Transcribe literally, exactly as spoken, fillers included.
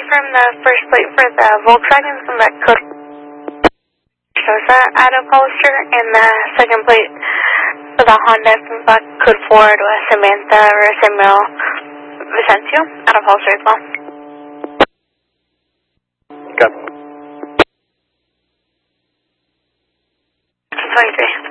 confirm the first plate for the Volkswagen from that code Rosa out of Hollister, and the second plate for the Honda from that code Ford was Samantha or Samuel Vicencio out of Hollister as well. Okay. twenty-three.